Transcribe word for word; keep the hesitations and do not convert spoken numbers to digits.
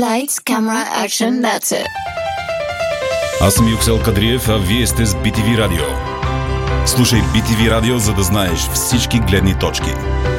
Lights, camera, action, that's it. Аз съм Юксел Кадриев, а вие сте с би ти ви Радио. Слушай би ти ви Радио, за да знаеш всички гледни точки.